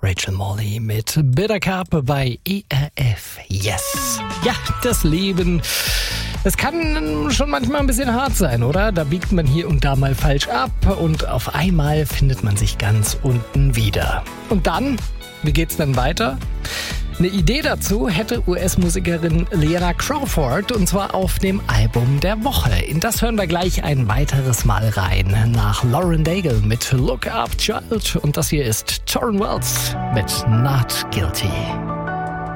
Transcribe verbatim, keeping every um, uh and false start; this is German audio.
Rachel Morley mit Bitter Cup bei E R F. Yes. Ja, das Leben. Es kann schon manchmal ein bisschen hart sein, oder? Da biegt man hier und da mal falsch ab und auf einmal findet man sich ganz unten wieder. Und dann? Wie geht's dann weiter? Eine Idee dazu hätte U S-Musikerin Lara Crawford, und zwar auf dem Album der Woche. In das hören wir gleich ein weiteres Mal rein. Nach Lauren Daigle mit Look Up Child. Und das hier ist Torrin Wells mit Not Guilty.